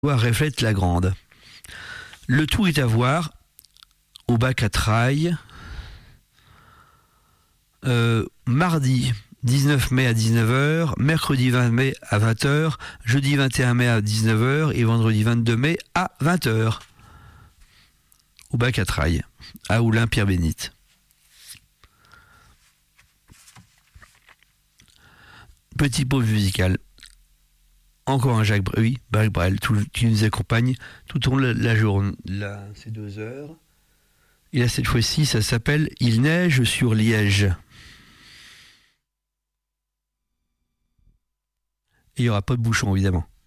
reflète la grande. Le tout est à voir au bac à Trailles, mardi 19 mai à 19h, mercredi 20 mai à 20h, jeudi 21 mai à 19h et vendredi 22 mai à 20h. Au bac à Trailles, à Oulin-Pierre-Bénite. Petit pause musical. Encore un Jacques Brel qui nous accompagne tout au long de la journée. Là, c'est 2 heures. Et là, cette fois-ci, ça s'appelle « Il neige sur Liège ». Et il n'y aura pas de bouchon, évidemment.